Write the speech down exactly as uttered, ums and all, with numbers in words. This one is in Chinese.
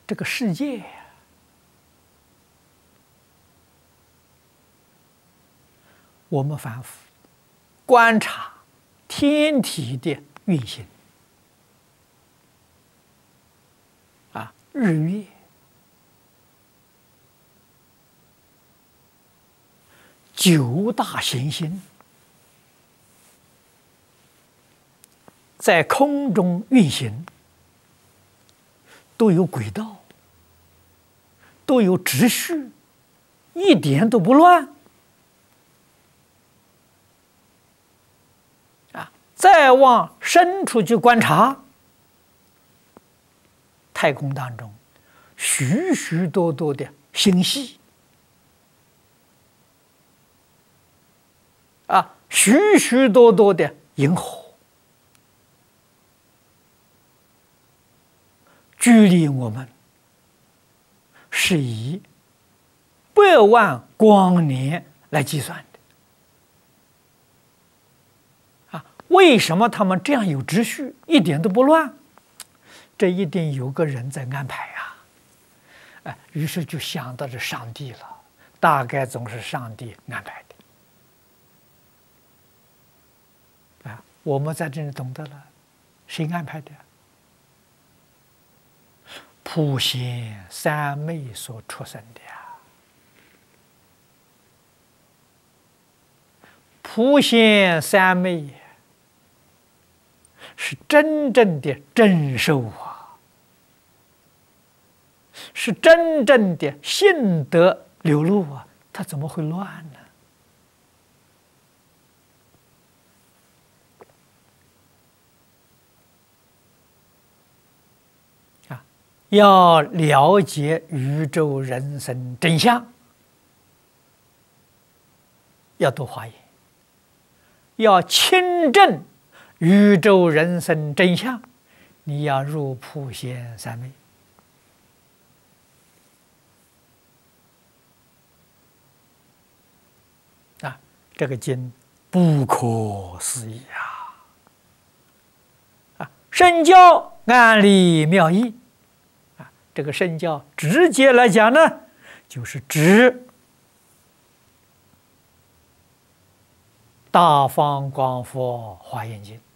这个世界呀，我们反复观察天体的运行啊，日月、九大行星在空中运行，都有轨道，都有秩序，一点都不乱。啊，再往深处去观察，太空当中许许多多的星系，啊，许许多多的银河。距离我们是以百万光年来计算的啊！为什么他们这样有秩序，一点都不乱？这一定有个人在安排呀！哎，于是就想到这上帝了，大概总是上帝安排的啊！我们在这里懂得了，谁安排的？普贤三昧所出生的呀，普贤三昧是真正的真受啊，是真正的信德流露啊，它怎么会乱呢？要了解宇宙人生真相，要读华严；要亲证宇宙人生真相，你要入普贤三昧。啊，这个经不可思议啊！啊，深教暗理妙义。这个圣教直接来讲呢，就是指《大方广佛华严经》。